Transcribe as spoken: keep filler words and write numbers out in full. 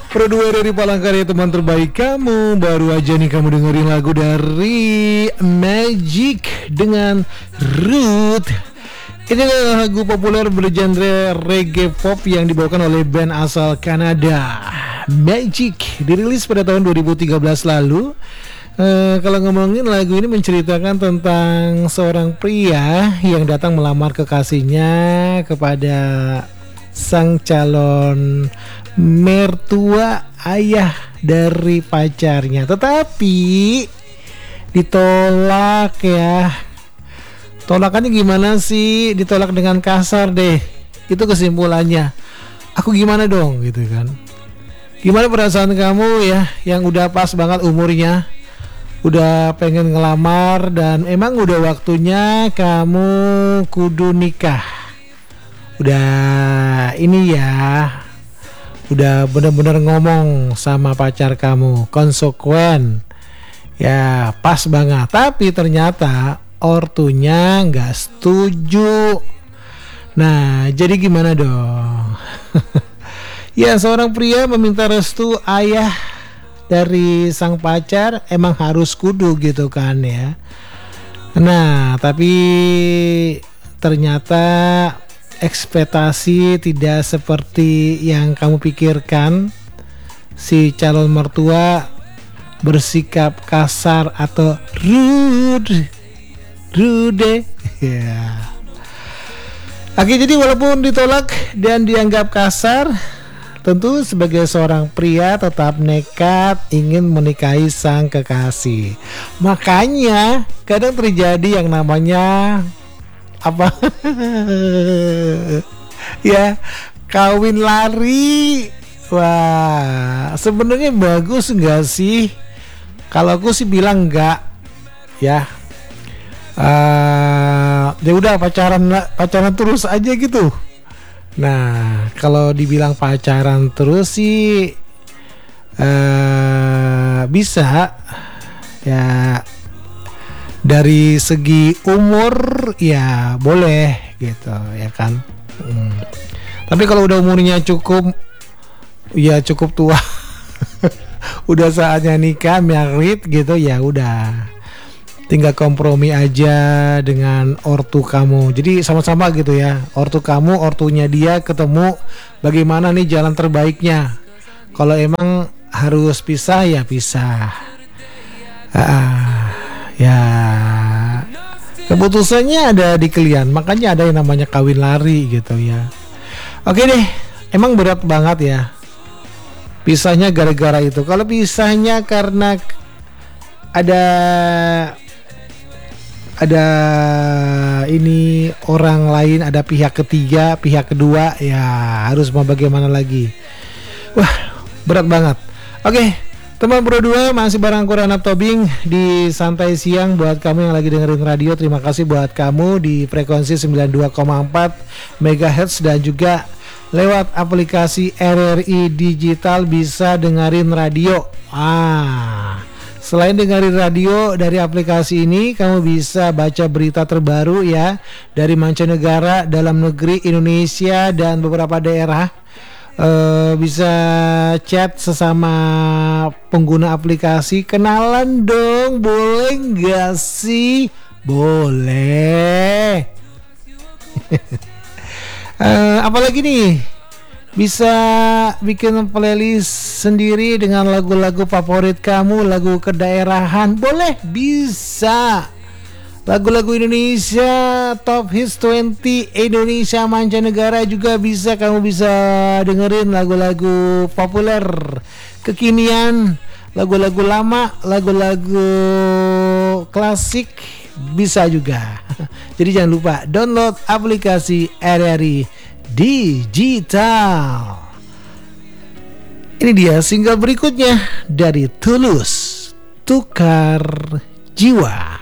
Berdua dari Palangkaraya, teman terbaik kamu. Baru aja nih kamu dengerin lagu dari Magic dengan Root. Ini adalah lagu populer bergenre reggae pop yang dibawakan oleh band asal Kanada, Magic. Dirilis pada tahun dua ribu tiga belas lalu. Uh, kalau ngomongin lagu ini menceritakan tentang seorang pria yang datang melamar kekasihnya kepada sang calon mertua ayah dari pacarnya, tetapi ditolak ya. Tolakannya gimana sih? Ditolak dengan kasar deh. Itu kesimpulannya. Aku gimana dong gitu kan? Gimana perasaan kamu ya yang udah pas banget umurnya, udah pengen ngelamar dan emang udah waktunya kamu kudu nikah. Udah ini ya, udah bener-bener ngomong sama pacar kamu, konsekuen ya, pas banget. Tapi ternyata ortunya nggak setuju. Nah, jadi gimana dong? Ya, seorang pria meminta restu ayah dari sang pacar, emang harus kudu gitu kan ya. Nah, tapi ternyata ekspektasi tidak seperti yang kamu pikirkan. Si calon mertua bersikap kasar atau rude, rude. Ya. Oke, jadi walaupun ditolak dan dianggap kasar, tentu sebagai seorang pria tetap nekat ingin menikahi sang kekasih. Makanya kadang terjadi yang namanya apa ya, kawin lari. Wah, sebenarnya bagus nggak sih? Kalau aku sih bilang nggak ya. Uh, ya udah pacaran pacaran terus aja gitu. Nah, kalau dibilang pacaran terus sih uh, bisa ya. Dari segi umur ya boleh gitu ya kan. Hmm. Tapi kalau udah umurnya cukup, ya cukup tua, udah saatnya nikah, married gitu, ya udah tinggal kompromi aja dengan ortu kamu. Jadi sama-sama gitu ya, ortu kamu, ortunya dia ketemu, bagaimana nih jalan terbaiknya. Kalau emang harus pisah ya pisah. Ah, ya keputusannya ada di kalian, makanya ada yang namanya kawin lari gitu ya. Oke deh, emang berat banget ya pisahnya gara-gara itu. Kalau pisahnya karena ada ada ini orang lain, ada pihak ketiga, pihak kedua, ya harus mau bagaimana lagi. Wah, berat banget. Oke, teman berdua, masih bareng aku Rana Tobing di Santai Siang. Buat kamu yang lagi dengerin radio, terima kasih buat kamu di frekuensi sembilan puluh dua koma empat megahertz dan juga lewat aplikasi R R I Digital bisa dengerin radio. Ah, selain dengerin radio dari aplikasi ini, kamu bisa baca berita terbaru ya dari mancanegara, dalam negeri, Indonesia dan beberapa daerah. Uh, bisa chat sesama pengguna aplikasi, kenalan dong, boleh nggak sih? Boleh. uh, apalagi nih, bisa bikin playlist sendiri dengan lagu-lagu favorit kamu, lagu kedaerahan, boleh, bisa. Lagu-lagu Indonesia, Top Hits dua puluh Indonesia mancanegara juga bisa. Kamu bisa dengerin lagu-lagu populer kekinian, lagu-lagu lama, lagu-lagu klasik bisa juga. Jadi jangan lupa download aplikasi R R I Digital. Ini dia single berikutnya dari Tulus, Tukar Jiwa.